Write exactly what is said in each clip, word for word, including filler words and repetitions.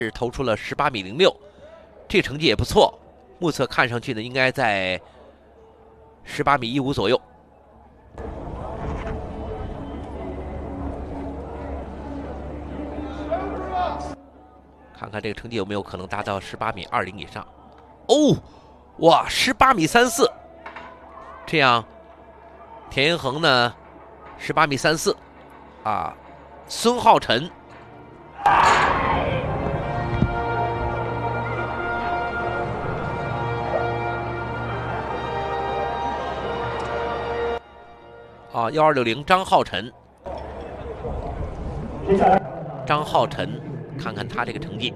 是投出了十八米零六，这个成绩也不错。目测看上去呢，应该在十八米一五左右。看看这个成绩有没有可能达到十八米二零以上。哦，哇，十八米三四，这样田延恒呢，十八米三四，啊，孙浩辰。啊，幺二六零张浩辰，张浩辰，看看他这个成绩，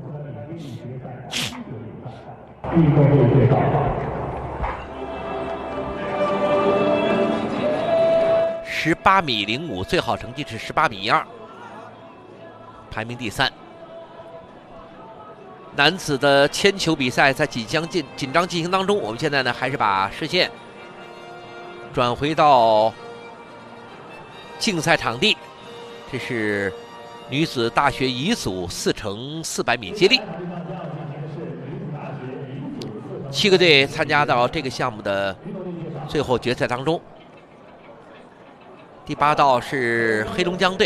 十八米零五，最好成绩是十八米一二，排名第三。男子的铅球比赛在即将进紧张进行当中，我们现在呢还是把视线转回到竞赛场地，这是女子大学乙组四乘四百米接力，七个队参加到这个项目的最后决赛当中。第八道是黑龙江队，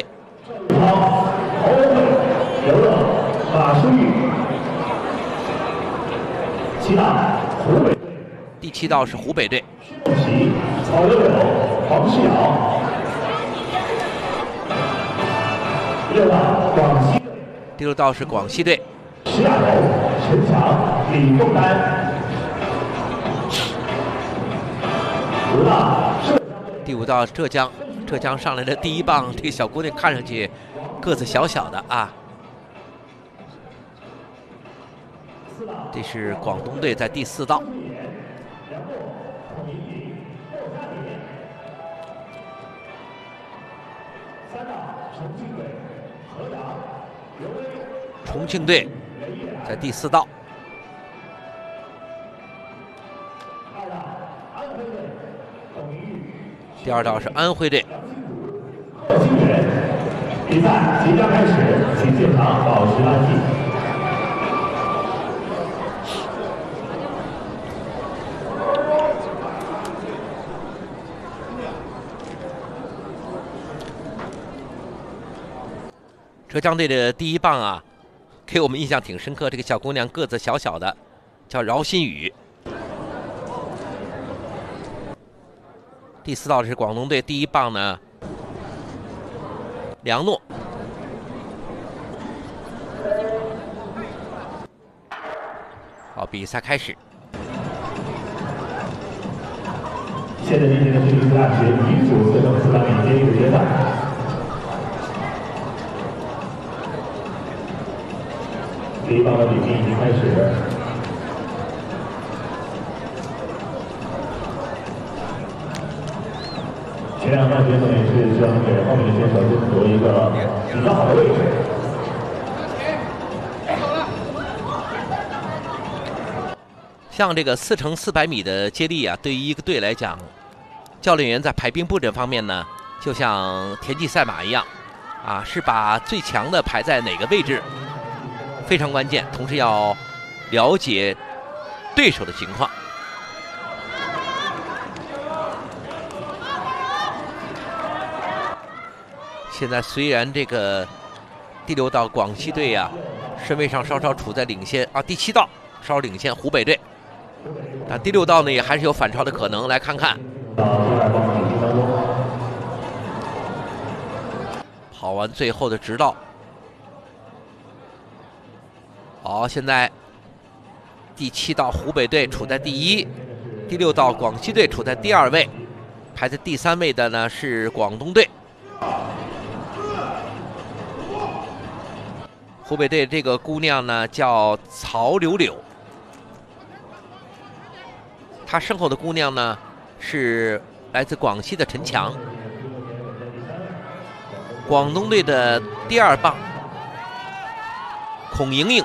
第七道是湖北队。黄世尧，第六道是广西队，石亚柔、陈强、李凤丹。第五道浙江，浙江上来的第一棒，这个小姑娘看上去个子小小的啊。这是广东队在第四道。重庆队在第四道，第二道是安徽队。比赛即将开始，请现场保持安静。浙江队的第一棒啊，给我们印象挺深刻。这个小姑娘个子小小的，叫饶新宇。第四道是广东队第一棒呢，梁诺。好，比赛开始。现在进行的是女子大学乙组四乘四百米接力决赛。第一棒的比拼已经开始。前两棒选手也是希望给后面的选手争夺一个比较好的位置。像这个四乘四百米的接力啊，对于一个队来讲，教练员在排兵布阵方面呢，就像田忌赛马一样，啊，是把最强的排在哪个位置。非常关键，同时要了解对手的情况。现在虽然这个第六道广西队呀、啊，身位上稍稍处在领先啊，第七道稍稍领先湖北队，但第六道呢也还是有反超的可能。来看看，跑完最后的直道。好，现在第七道湖北队处在第一，第六道广西队处在第二位，排在第三位的呢是广东队。湖北队这个姑娘呢叫曹柳柳，她身后的姑娘呢是来自广西的陈强。广东队的第二棒孔莹莹。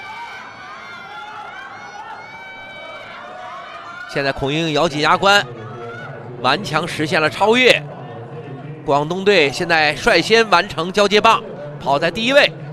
现在孔莹莹咬紧牙关，顽强实现了超越。广东队现在率先完成交接棒，跑在第一位。